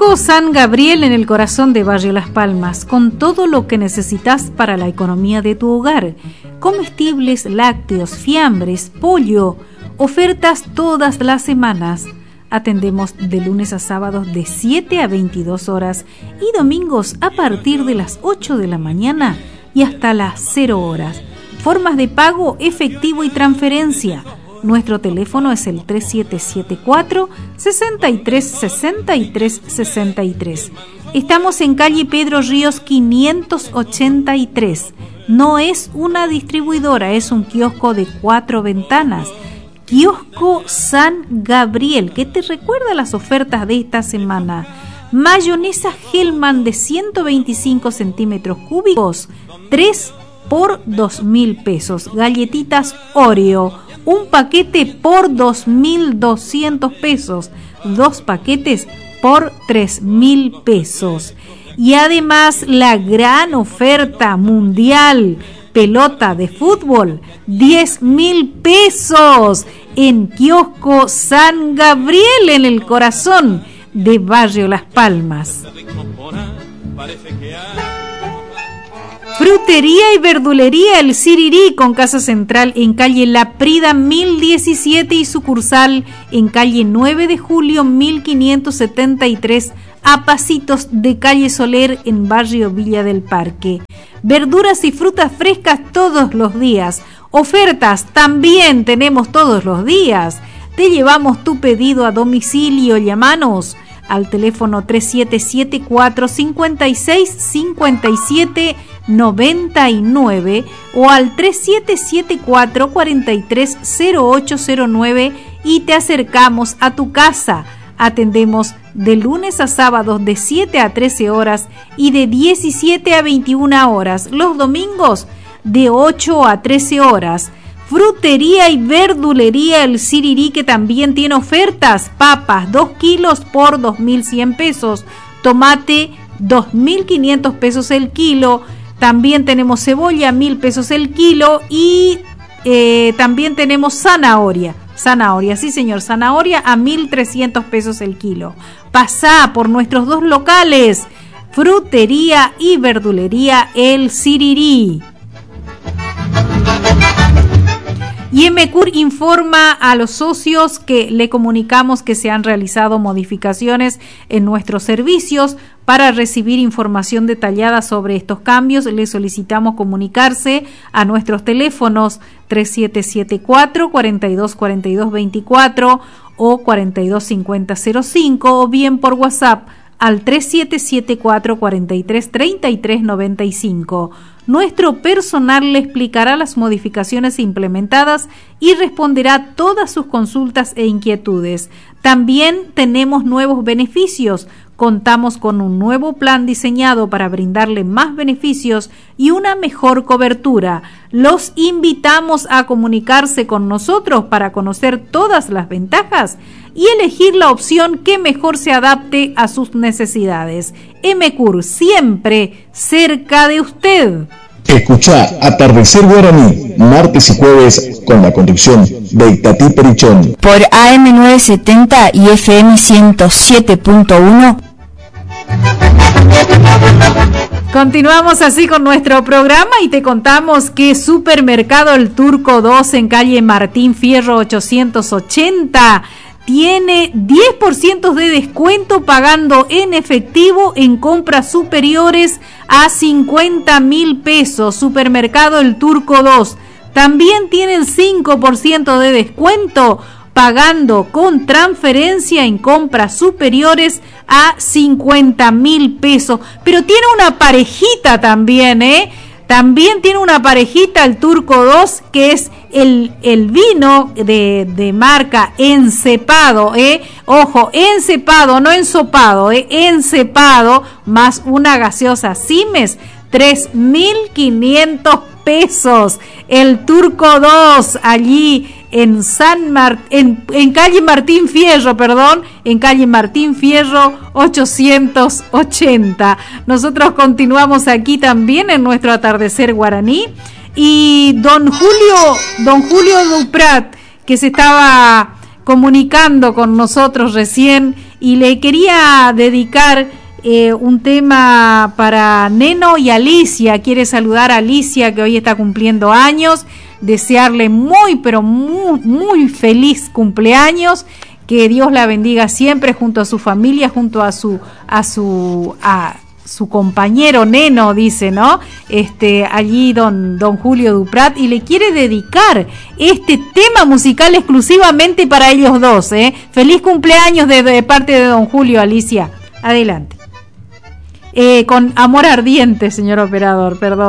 Kiosco San Gabriel en el corazón de Barrio Las Palmas, con todo lo que necesitas para la economía de tu hogar. Comestibles, lácteos, fiambres, pollo, ofertas todas las semanas. Atendemos de lunes a sábados de 7 a 22 horas y domingos a partir de las 8 de la mañana y hasta las 0 horas. Formas de pago, efectivo y transferencia. Nuestro teléfono es el 3774 63 63 63. Estamos en calle Pedro Ríos 583. No es una distribuidora, es un kiosco de 4 ventanas. Kiosco San Gabriel, que te recuerda las ofertas de esta semana. Mayonesa Hellman de 125 centímetros cúbicos, 3 por 2.000 pesos. Galletitas Oreo, un paquete por 2.200 pesos. 2 paquetes por 3.000 pesos. Y además la gran oferta mundial, pelota de fútbol, 10.000 pesos en Kiosco San Gabriel en el corazón de Barrio Las Palmas. Frutería y verdulería El Sirirí con casa central en calle La Prida 1017 y sucursal en calle 9 de julio 1573 a pasitos de calle Soler en barrio Villa del Parque. Verduras y frutas frescas todos los días. Ofertas también tenemos todos los días. Te llevamos tu pedido a domicilio. Llámanos al teléfono 3774 56 57 99 o al 3774 43 0809 y te acercamos a tu casa. Atendemos de lunes a sábados de 7 a 13 horas y de 17 a 21 horas. Los domingos de 8 a 13 horas. Frutería y verdulería El Sirirí, que también tiene ofertas. Papas 2 kilos por 2.100 pesos. Tomate 2.500 pesos el kilo. También tenemos cebolla 1.000 pesos el kilo y también tenemos zanahoria, sí señor, zanahoria a 1.300 pesos el kilo. Pasá por nuestros 2 locales, frutería y verdulería El Sirirí. Y Emecur informa a los socios que le comunicamos que se han realizado modificaciones en nuestros servicios. Para recibir información detallada sobre estos cambios, le solicitamos comunicarse a nuestros teléfonos 3774 42 42 24 o 42 50 05 o bien por WhatsApp al 3774 43 33 95. Nuestro personal le explicará las modificaciones implementadas y responderá todas sus consultas e inquietudes. También tenemos nuevos beneficios. Contamos con un nuevo plan diseñado para brindarle más beneficios y una mejor cobertura. Los invitamos a comunicarse con nosotros para conocer todas las ventajas y elegir la opción que mejor se adapte a sus necesidades. Emecur, siempre cerca de usted. Escuchá Atardecer Guaraní, martes y jueves, con la conducción de Itatí Perichón. Por AM970 y FM 107.1. Continuamos así con nuestro programa y te contamos que Supermercado El Turco 2 en calle Martín Fierro 880 tiene 10% de descuento pagando en efectivo en compras superiores a 50.000 pesos. Supermercado El Turco 2 también tiene el 5% de descuento pagando con transferencia en compras superiores a 50.000 pesos. Pero tiene una parejita también, También tiene una parejita el Turco 2, que es el vino de marca encepado, Ojo, encepado, no ensopado, encepado, más una gaseosa Simes, 3.500 pesos. El Turco 2, allí en en calle Martín Fierro, en calle Martín Fierro 880. Nosotros continuamos aquí también en nuestro Atardecer Guaraní y don Julio Duprat, que se estaba comunicando con nosotros recién y le quería dedicar un tema para Neno y Alicia. Quiere saludar a Alicia, que hoy está cumpliendo años, desearle muy pero muy feliz cumpleaños, que Dios la bendiga siempre junto a su familia, junto a su compañero Neno, dice, ¿no? Allí don Julio Duprat, y le quiere dedicar este tema musical exclusivamente para ellos dos, ¿eh? Feliz cumpleaños de parte de don Julio, Alicia. Adelante. Con amor ardiente, señor operador, perdón.